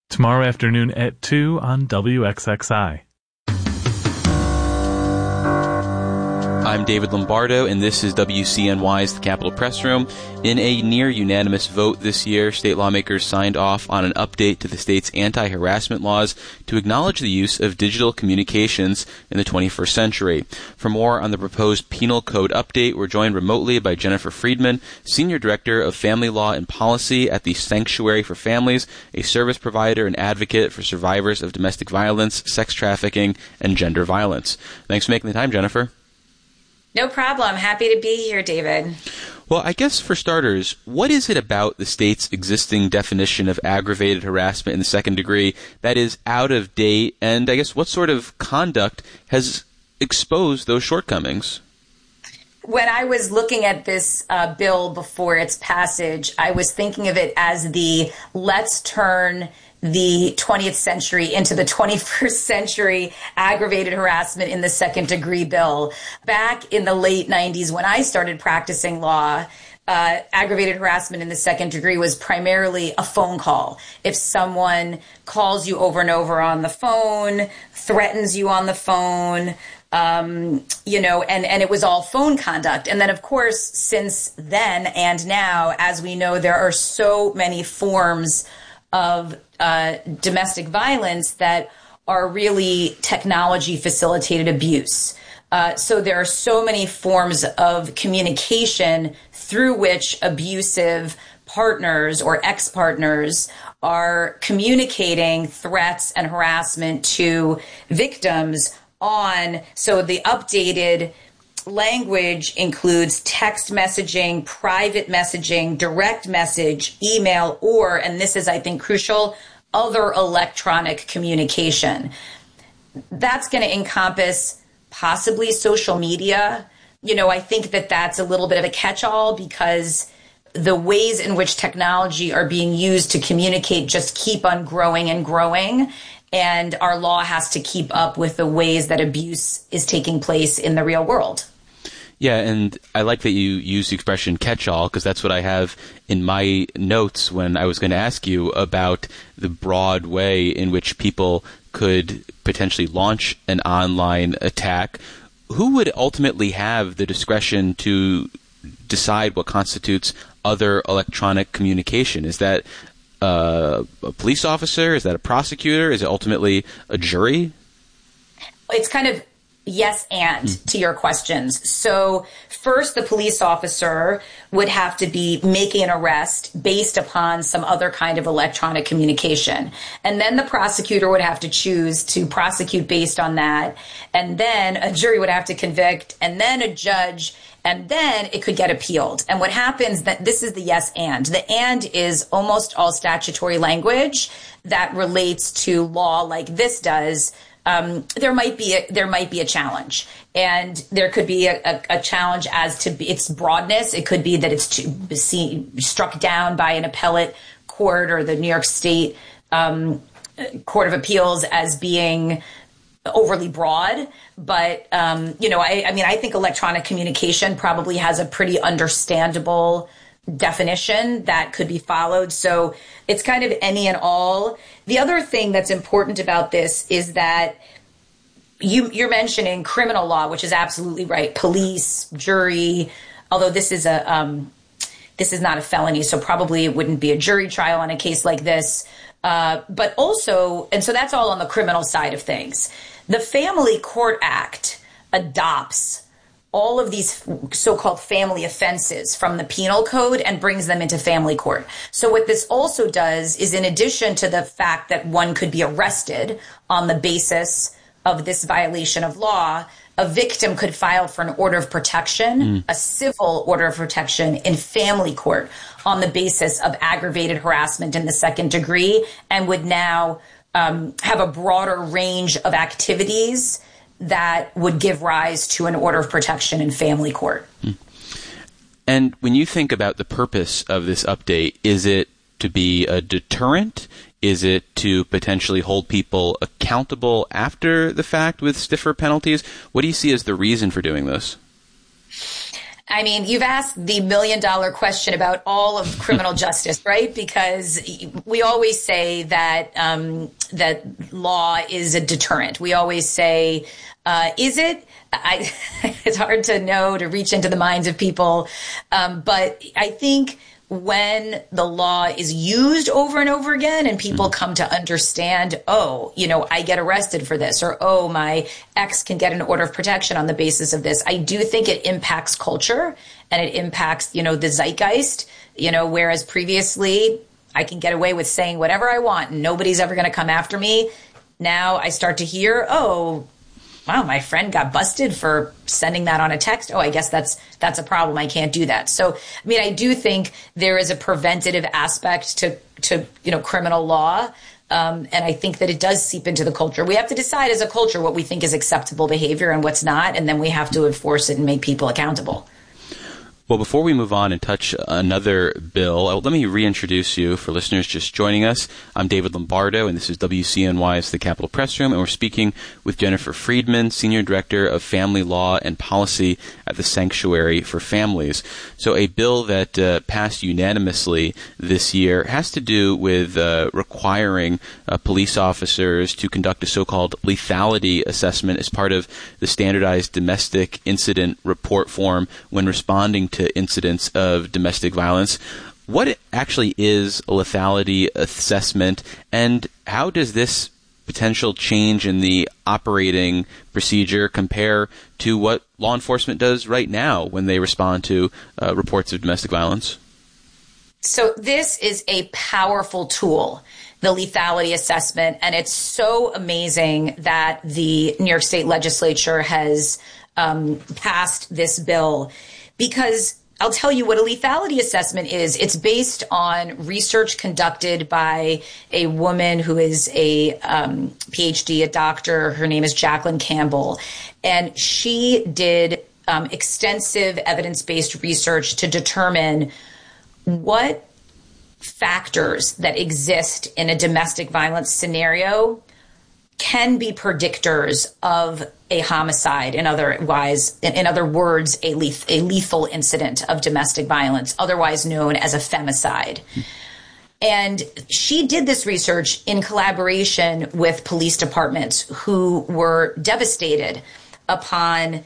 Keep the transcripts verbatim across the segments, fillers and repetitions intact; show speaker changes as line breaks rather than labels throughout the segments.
tomorrow afternoon at two on W X X I.
I'm David Lombardo, and this is W C N Y's The Capitol Press Room. In a near-unanimous vote this year, state lawmakers signed off on an update to the state's anti-harassment laws to acknowledge the use of digital communications in the twenty-first century. For more on the proposed penal code update, we're joined remotely by Jennifer Friedman, Senior Director of Family Law and Policy at the Sanctuary for Families, a service provider and advocate for survivors of domestic violence, sex trafficking, and gender violence. Thanks for making the time, Jennifer.
No problem. Happy to be here, David.
Well, I guess for starters, what is it about the state's existing definition of aggravated harassment in the second degree that is out of date? And I guess what sort of conduct has exposed those shortcomings?
When I was looking at this uh, bill before its passage, I was thinking of it as the let's turn the twentieth century into the twenty-first century aggravated harassment in the second degree bill. Back in the late nineties, when I started practicing law, uh, aggravated harassment in the second degree was primarily a phone call. If someone calls you over and over on the phone, threatens you on the phone, Um, you know, and, and it was all phone conduct. And then, of course, since then and now, as we know, there are so many forms of uh, domestic violence that are really technology-facilitated abuse. Uh, so there are so many forms of communication through which abusive partners or ex-partners are communicating threats and harassment to victims on. So the updated language includes text messaging, private messaging, direct message, email, or, and this is, I think, crucial, other electronic communication. That's going to encompass possibly social media. You know, I think that that's a little bit of a catch-all because the ways in which technology are being used to communicate just keep on growing and growing. And our law has to keep up with the ways that abuse is taking place in the real world.
Yeah, and I like that you use the expression catch-all because that's what I have in my notes when I was going to ask you about the broad way in which people could potentially launch an online attack. Who would ultimately have the discretion to decide what constitutes other electronic communication? Is that uh, a police officer? Is that a prosecutor? Is it ultimately a jury?
It's kind of yes and mm. to your questions. So first, the police officer would have to be making an arrest based upon some other kind of electronic communication. And then the prosecutor would have to choose to prosecute based on that. And then a jury would have to convict, and then a judge, and then it could get appealed. And what happens, that this is the yes and. The and is almost all statutory language that relates to law like this does. Um, there might be a, there might be a challenge, and there could be a, a, a challenge as to its broadness. It could be that it's to be seen, struck down by an appellate court or the New York State um, Court of Appeals as being overly broad. But um, you know, I, I mean, I think electronic communication probably has a pretty understandable definition that could be followed. So it's kind of any and all. The other thing that's important about this is that you, you're mentioning criminal law, which is absolutely right. Police, jury, although this is a um, this is not a felony, so probably it wouldn't be a jury trial on a case like this. Uh, but also, and so that's all on the criminal side of things. The Family Court Act adopts all of these so-called family offenses from the penal code and brings them into family court. So what this also does is, in addition to the fact that one could be arrested on the basis of this violation of law, a victim could file for an order of protection, mm. a civil order of protection in family court on the basis of aggravated harassment in the second degree, and would now um, have a broader range of activities that would give rise to an order of protection in family court.
And when you think about the purpose of this update, is it to be a deterrent? Is it to potentially hold people accountable after the fact with stiffer penalties? What do you see as the reason for doing this?
I mean, you've asked the million dollar question about all of criminal justice, right? Because we always say that um, that law is a deterrent. We always say, uh, is it? I, it's hard to know, to reach into the minds of people. Um, but I think when the law is used over and over again and people come to understand, oh, you know, I get arrested for this, or, oh, my ex can get an order of protection on the basis of this, I do think it impacts culture and it impacts, you know, the zeitgeist, you know, whereas previously I can get away with saying whatever I want and nobody's ever going to come after me. Now I start to hear, oh, wow, my friend got busted for sending that on a text. Oh, I guess that's that's a problem. I can't do that. So, I mean, I do think there is a preventative aspect to, to you know, criminal law. Um, and I think that it does seep into the culture. We have to decide as a culture what we think is acceptable behavior and what's not. And then we have to enforce it and make people accountable.
Well, before we move on and touch another bill, uh, let me reintroduce you for listeners just joining us. I'm David Lombardo, and this is W C N Y's The Capitol Press Room, and we're speaking with Jennifer Friedman, Senior Director of Family Law and Policy at the Sanctuary for Families. So a bill that uh, passed unanimously this year has to do with uh, requiring uh, police officers to conduct a so-called lethality assessment as part of the standardized domestic incident report form when responding to to incidents of domestic violence. What actually is a lethality assessment, and how does this potential change in the operating procedure compare to what law enforcement does right now when they respond to uh, reports of domestic violence?
So this is a powerful tool, the lethality assessment, and it's so amazing that the New York State Legislature has um, passed this bill. Because I'll tell you what a lethality assessment is. It's based on research conducted by a woman who is a um, P H D, a doctor. Her name is Jacqueline Campbell. And she did um, extensive evidence-based research to determine what factors that exist in a domestic violence scenario can be predictors of a homicide, in otherwise, in, in other words, a, leth- a lethal incident of domestic violence, otherwise known as a femicide. And she did this research in collaboration with police departments who were devastated upon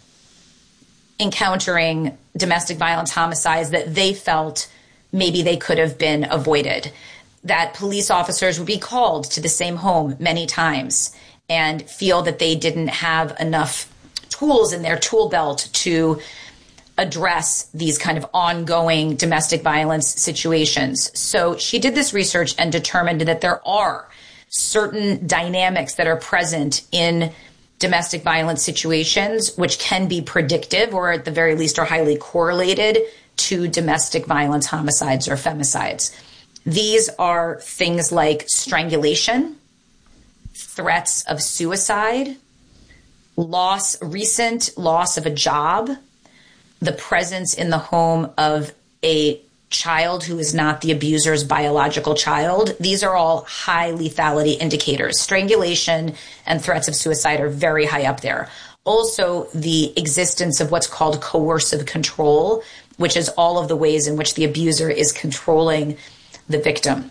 encountering domestic violence homicides that they felt maybe they could have been avoided. That police officers would be called to the same home many times and feel that they didn't have enough tools in their tool belt to address these kind of ongoing domestic violence situations. So she did this research and determined that there are certain dynamics that are present in domestic violence situations which can be predictive, or at the very least are highly correlated to domestic violence homicides or femicides. These are things like strangulation, threats of suicide, loss, recent loss of a job, the presence in the home of a child who is not the abuser's biological child. These are all high lethality indicators. Strangulation and threats of suicide are very high up there. Also, the existence of what's called coercive control, which is all of the ways in which the abuser is controlling the victim.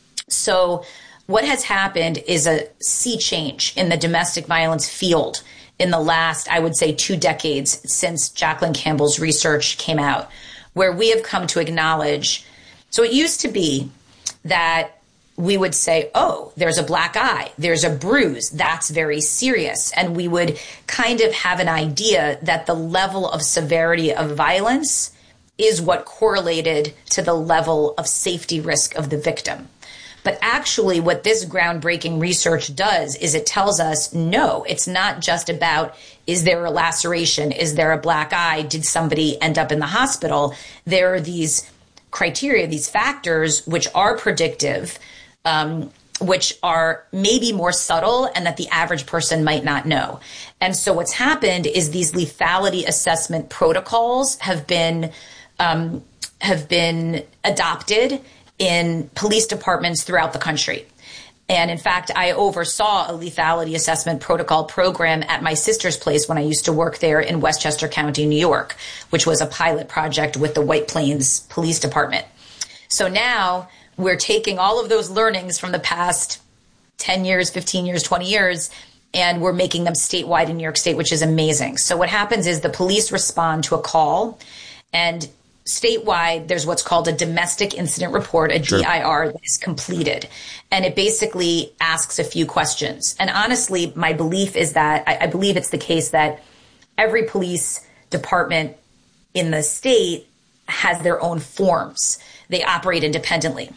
So what has happened is a sea change in the domestic violence field in the last, I would say, two decades since Jacqueline Campbell's research came out, where we have come to acknowledge. So it used to be that we would say, oh, there's a black eye, there's a bruise, that's very serious. And we would kind of have an idea that the level of severity of violence is what correlated to the level of safety risk of the victim. But actually what this groundbreaking research does is it tells us, no, it's not just about, is there a laceration? Is there a black eye? Did somebody end up in the hospital? There are these criteria, these factors, which are predictive, um, which are maybe more subtle and that the average person might not know. And so what's happened is these lethality assessment protocols have been Um, have been adopted in police departments throughout the country. And in fact, I oversaw a lethality assessment protocol program at my sister's place when I used to work there in Westchester County, New York, which was a pilot project with the White Plains Police Department. So now we're taking all of those learnings from the past ten years, fifteen years, twenty years, and we're making them statewide in New York State, which is amazing. So what happens is the police respond to a call, and statewide, there's what's called a domestic incident report, a
Sure.
D I R, that is completed. And it basically asks a few questions. And honestly, my belief is that, I, I believe it's the case that every police department in the state has their own forms. They operate independently.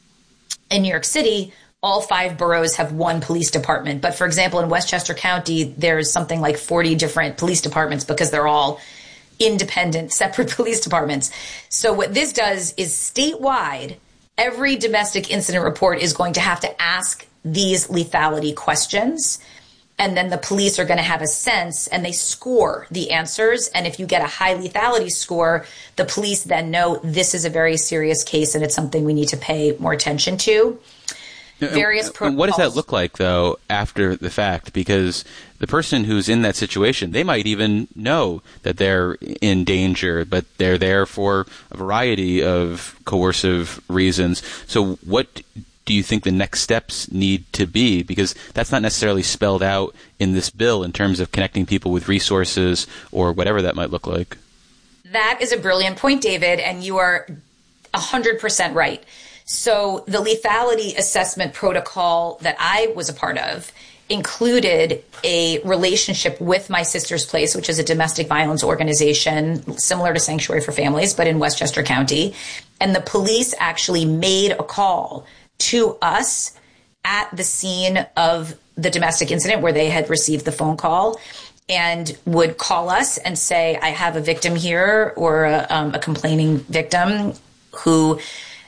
In New York City, all five boroughs have one police department. But for example, in Westchester County, there's something like forty different police departments because they're all independent, separate police departments. So what this does is statewide, every domestic incident report is going to have to ask these lethality questions. And then the police are going to have a sense and they score the answers. And if you get a high lethality score, the police then know this is a very serious case and it's something we need to pay more attention to. Various protocols.
What does that look like, though, after the fact? Because the person who's in that situation, they might even know that they're in danger, but they're there for a variety of coercive reasons. So what do you think the next steps need to be? Because that's not necessarily spelled out in this bill in terms of connecting people with resources or whatever that might look like.
That is a brilliant point, David, and you are one hundred percent right. So the lethality assessment protocol that I was a part of included a relationship with My Sister's Place, which is a domestic violence organization similar to Sanctuary for Families, but in Westchester County. And the police actually made a call to us at the scene of the domestic incident where they had received the phone call and would call us and say, I have a victim here or a, um, a complaining victim who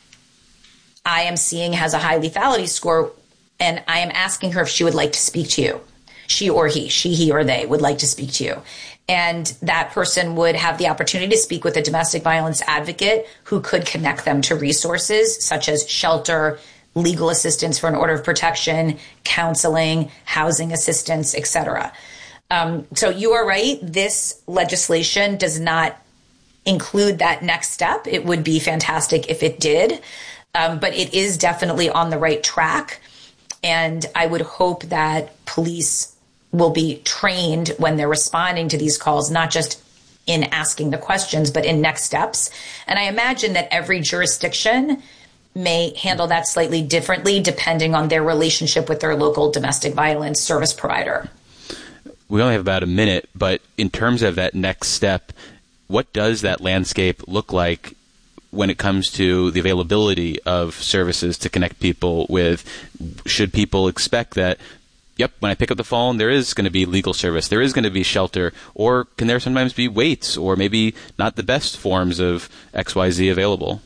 I am seeing has a high lethality score, and I am asking her if she would like to speak to you. She or he, she, he, or they would like to speak to you. And that person would have the opportunity to speak with a domestic violence advocate who could connect them to resources such as shelter, legal assistance for an order of protection, counseling, housing assistance, et cetera. Um, so you are right. This legislation does not include that next step. It would be fantastic if it did. Um, but it is definitely on the right track. And I would hope that police will be trained when they're responding to these calls, not just in asking the questions, but in next steps. And I imagine that every jurisdiction may handle that slightly differently depending on their relationship with their local domestic violence service provider.
We only have about a minute, but in terms of that next step, what does that landscape look like when it comes to the availability of services to connect people with? Should people expect that, yep, when I pick up the phone, there is going to be legal service, there is going to be shelter, or can there sometimes be waits, or maybe not the best forms of X Y Z available?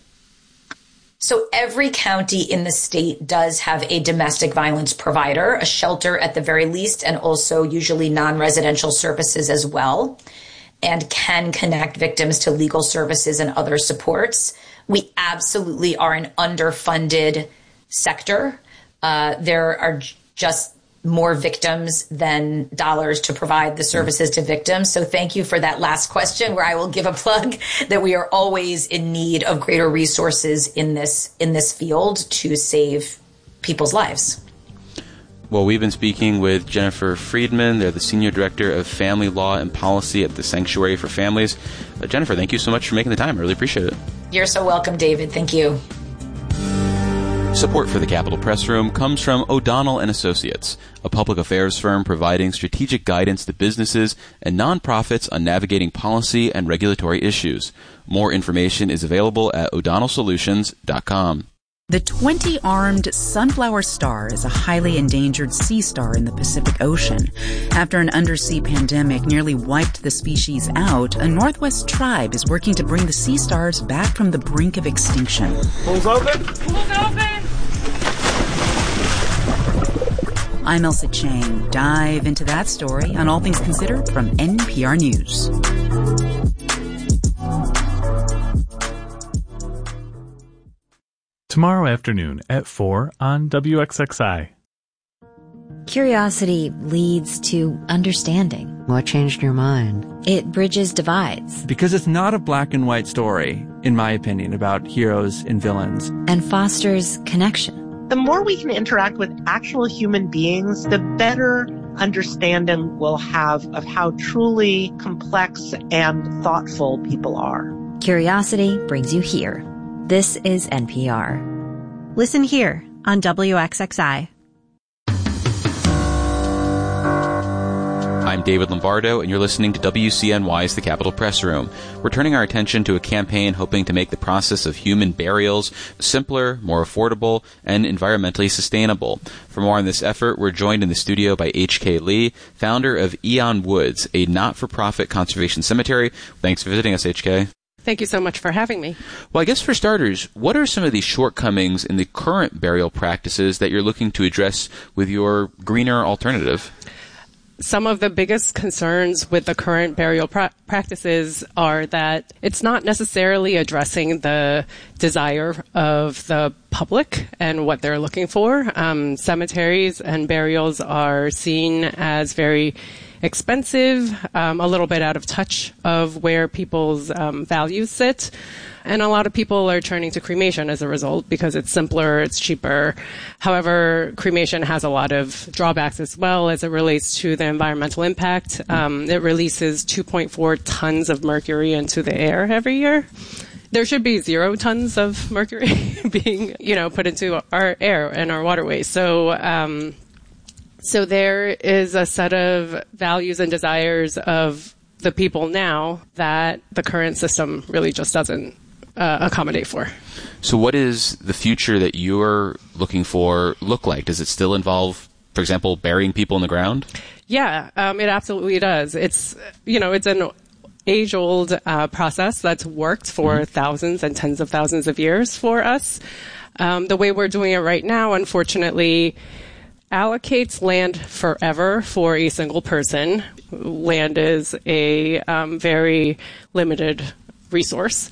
So every county in the state does have a domestic violence provider, a shelter at the very least, and also usually non-residential services as well, and can connect victims to legal services and other supports. We absolutely are an underfunded sector. Uh, there are j- just more victims than dollars to provide the services to victims. So thank you for that last question, where I will give a plug that we are always in need of greater resources in this in this field to save people's lives.
Well, we've been speaking with Jennifer Friedman. They're the Senior Director of Family Law and Policy at the Sanctuary for Families. Uh, Jennifer, thank you so much for making the time. I really appreciate it.
You're so welcome, David. Thank you.
Support for the Capitol Press Room comes from O'Donnell and Associates, a public affairs firm providing strategic guidance to businesses and nonprofits on navigating policy and regulatory issues. More information is available at o'donnell solutions dot com.
The twenty-armed sunflower star is a highly endangered sea star in the Pacific Ocean. After an undersea pandemic nearly wiped the species out, a Northwest tribe is working to bring the sea stars back from the brink of extinction.
Pools open? Pools open!
I'm Elsa Chang. Dive into that story on All Things Considered from N P R News.
Tomorrow afternoon at four on W X X I.
Curiosity leads to understanding.
What changed your mind?
It bridges divides.
Because it's not a black and white story, in my opinion, about heroes and villains.
And fosters connection.
The more we can interact with actual human beings, the better understanding we'll have of how truly complex and thoughtful people are.
Curiosity brings you here. This is N P R.
Listen here on W X X I.
I'm David Lombardo, and you're listening to W C N Y's The Capitol Press Room. We're turning our attention to a campaign hoping to make the process of human burials simpler, more affordable, and environmentally sustainable. For more on this effort, we're joined in the studio by H K Lee, founder of Eon Woods, a not-for-profit conservation cemetery. Thanks for visiting us, H K.
Thank you so much for having me.
Well, I guess for starters, what are some of the shortcomings in the current burial practices that you're looking to address with your greener alternative?
Some of the biggest concerns with the current burial pra- practices are that it's not necessarily addressing the desire of the public and what they're looking for. Um, cemeteries and burials are seen as very expensive, um, a little bit out of touch of where people's um, values sit. And a lot of people are turning to cremation as a result because it's simpler, it's cheaper. However, cremation has a lot of drawbacks as well as it relates to the environmental impact. Um, it releases two point four tons of mercury into the air every year. There should be zero tons of mercury being, you know, put into our air and our waterways. So, um, so there is a set of values and desires of the people now that the current system really just doesn't uh, accommodate for.
So what is the future that you're looking for look like? Does it still involve, for example, burying people in the ground?
Yeah, um, it absolutely does. It's, you know, it's an age-old uh, process that's worked for mm-hmm. thousands and tens of thousands of years for us. Um, the way we're doing it right now, unfortunately, allocates land forever for a single person. Land is a um, very limited resource.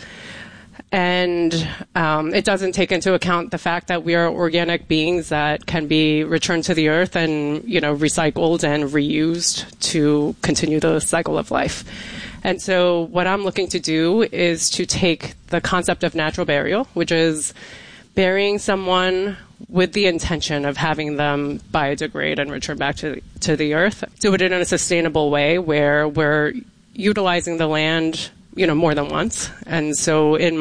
And um, it doesn't take into account the fact that we are organic beings that can be returned to the earth and, you know, recycled and reused to continue the cycle of life. And so what I'm looking to do is to take the concept of natural burial, which is burying someone with the intention of having them biodegrade and return back to, to the earth, do it in a sustainable way where we're utilizing the land, you know, more than once. And so in